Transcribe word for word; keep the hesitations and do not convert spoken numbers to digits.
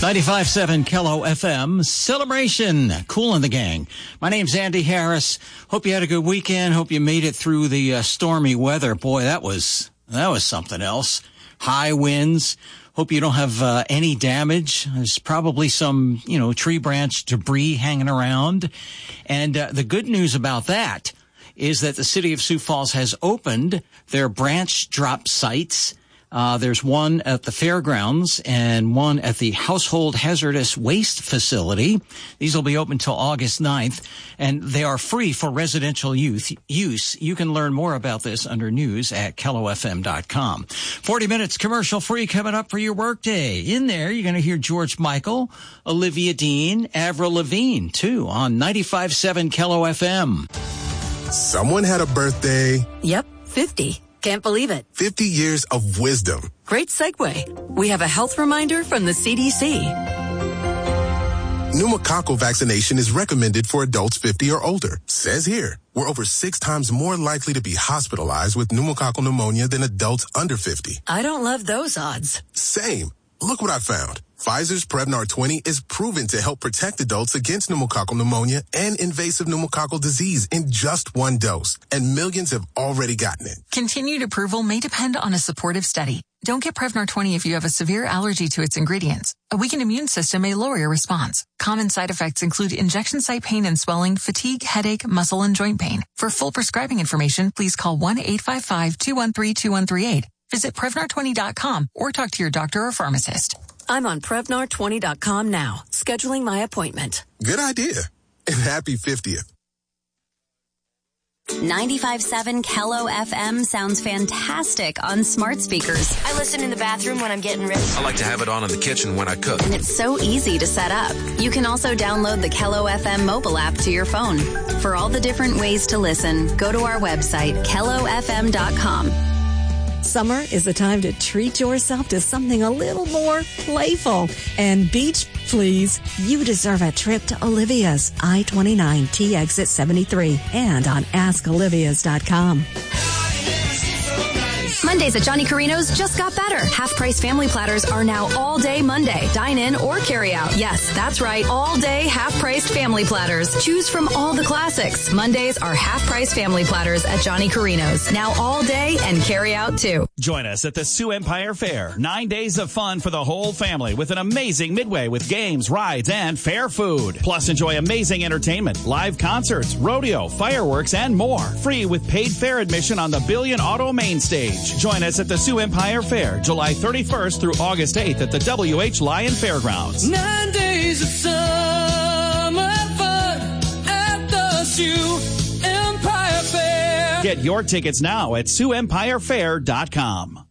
ninety-five point seven K L O F M, Celebration, Kool and the Gang. My name's Andy Harris. Hope you had a good weekend. Hope you made it through the uh, stormy weather. Boy, that was, that was something else. High winds. Hope you don't have uh, any damage. There's probably some, you know, tree branch debris hanging around. And uh, the good news about that is that the city of Sioux Falls has opened their branch drop sites. Uh, there's one at the fairgrounds and one at the Household Hazardous Waste Facility. These will be open till August ninth, and they are free for residential youth use. You can learn more about this under news at K L O F M dot com. forty minutes commercial free coming up for your workday. In there, you're going to hear George Michael, Olivia Dean, Avril Lavigne, too, on ninety-five point seven K L O F M. Someone had a birthday. Yep, fifty. Can't believe it. fifty years of wisdom. Great segue. We have a health reminder from the C D C. Pneumococcal vaccination is recommended for adults fifty or older. Says here, we're over six times more likely to be hospitalized with pneumococcal pneumonia than adults under fifty. I don't love those odds. Same. Look what I found. Pfizer's Prevnar twenty is proven to help protect adults against pneumococcal pneumonia and invasive pneumococcal disease in just one dose, and millions have already gotten it. Continued approval may depend on a supportive study. Don't get Prevnar twenty if you have a severe allergy to its ingredients. A weakened immune system may lower your response. Common side effects include injection site pain and swelling, fatigue, headache, muscle, and joint pain. For full prescribing information, please call one eight five five, two one three, two one three eight. Visit Prevnar twenty dot com or talk to your doctor or pharmacist. I'm on Prevnar twenty dot com now, scheduling my appointment. Good idea. And happy fiftieth. ninety-five point seven K L O F M sounds fantastic on smart speakers. I listen in the bathroom when I'm getting ready. I like to have it on in the kitchen when I cook. And it's so easy to set up. You can also download the K L O F M mobile app to your phone. For all the different ways to listen, go to our website, K L O F M dot com. Summer is the time to treat yourself to something a little more playful. And beach, please. You deserve a trip to Olivia's, I twenty-nine T exit seventy-three, and on ask olivias dot com. Mondays at Johnny Carino's just got better. Half-price family platters are now all-day Monday. Dine in or carry out. Yes, that's right. All-day half-priced family platters. Choose from all the classics. Mondays are half-price family platters at Johnny Carino's. Now all day and carry out too. Join us at the Sioux Empire Fair. Nine days of fun for the whole family with an amazing midway with games, rides, and fair food. Plus, enjoy amazing entertainment, live concerts, rodeo, fireworks, and more. Free with paid fair admission on the Billion Auto Main Stage. Join us at the Sioux Empire Fair, July thirty-first through August eighth at the W H Lyon Fairgrounds. Nine days of summer fun at the Sioux Empire Fair. Get your tickets now at Sioux Empire Fair dot com.